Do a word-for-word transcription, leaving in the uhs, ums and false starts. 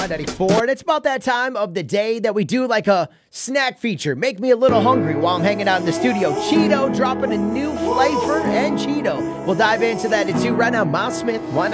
ninety-four, and it's about that time of the day that we do like a snack feature. Make me a little hungry while I'm hanging out in the studio. Cheeto dropping a new flavor, and Cheeto. We'll dive into that in two right now. Miles Smith, one